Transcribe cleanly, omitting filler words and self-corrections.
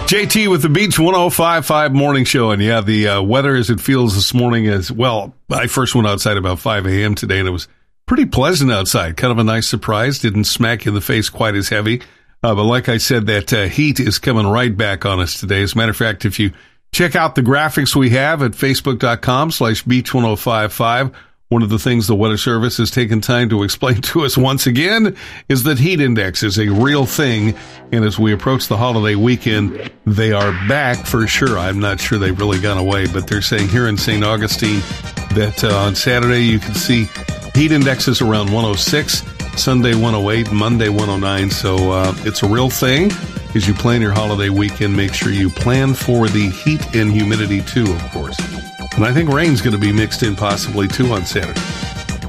JT with the Beach 105.5 morning show. And yeah, the weather as it feels this morning is, well, I first went outside about 5 a.m. today and it was pretty pleasant outside. Kind of a nice surprise. Didn't smack you in the face quite as heavy. But like I said, that heat is coming right back on us today. As a matter of fact, if you check out the graphics we have at facebook.com/beach1055, one of the things the Weather Service has taken time to explain to us once again is that heat index is a real thing. And as we approach the holiday weekend, they are back for sure. I'm not sure they've really gone away, but they're saying here in St. Augustine that on Saturday you can see heat indexes around 106, Sunday 108, Monday 109. So it's a real thing. As you plan your holiday weekend, make sure you plan for the heat and humidity too, of course. And I think rain's going to be mixed in possibly too on Saturday.